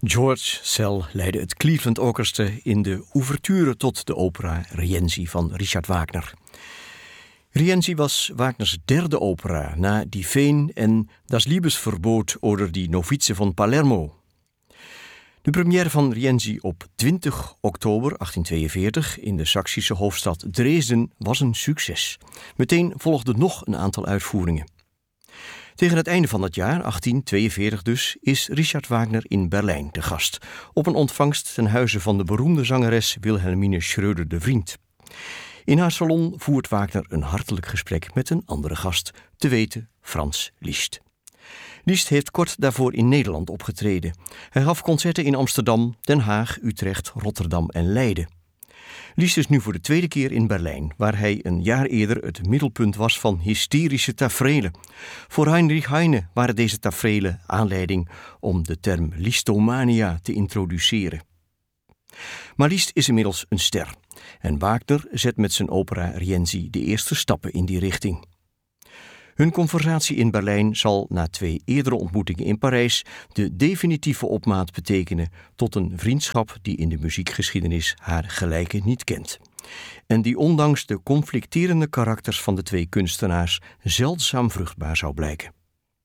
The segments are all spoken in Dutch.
George Szell leidde het Cleveland Orchestra in de ouverture tot de opera Rienzi van Richard Wagner. Rienzi was Wagners derde opera na Die Feen en Das Liebesverbot oder die Novize van Palermo. De première van Rienzi op 20 oktober 1842 in de Saksische hoofdstad Dresden was een succes. Meteen volgden nog een aantal uitvoeringen. Tegen het einde van dat jaar, 1842 dus, is Richard Wagner in Berlijn te gast, op een ontvangst ten huize van de beroemde zangeres Wilhelmine Schröder de Vriend. In haar salon voert Wagner een hartelijk gesprek met een andere gast, te weten Franz Liszt. Liszt heeft kort daarvoor in Nederland opgetreden. Hij gaf concerten in Amsterdam, Den Haag, Utrecht, Rotterdam en Leiden. Liszt is nu voor de tweede keer in Berlijn, waar hij een jaar eerder het middelpunt was van hysterische taferelen. Voor Heinrich Heine waren deze taferelen aanleiding om de term Lisztomania te introduceren. Maar Liszt is inmiddels een ster en Wagner zet met zijn opera Rienzi de eerste stappen in die richting. Hun conversatie in Berlijn zal na 2 eerdere ontmoetingen in Parijs de definitieve opmaat betekenen tot een vriendschap die in de muziekgeschiedenis haar gelijke niet kent. En die ondanks de conflicterende karakters van de 2 kunstenaars zeldzaam vruchtbaar zou blijken.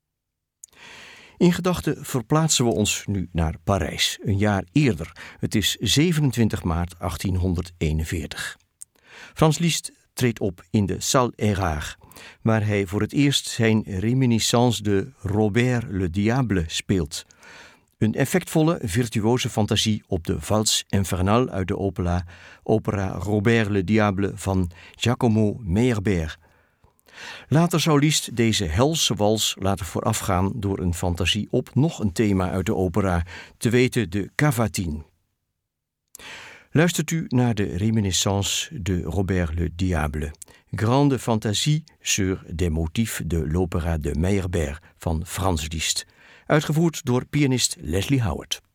In gedachten verplaatsen we ons nu naar Parijs, een jaar eerder. Het is 27 maart 1841. Franz Liszt treedt op in de Salle Erard, waar hij voor het eerst zijn Reminiscence de Robert le Diable speelt. Een effectvolle, virtuoze fantasie op de Valse Infernale uit de opera Robert le Diable van Giacomo Meyerbeer. Later zou Liszt deze helse wals laten voorafgaan door een fantasie op nog een thema uit de opera, te weten de Cavatine. Luistert u naar de Reminiscence de Robert le Diable, grande fantasie sur des motifs de l'opéra de Meyerbeer van Franz Liszt, uitgevoerd door pianist Leslie Howard.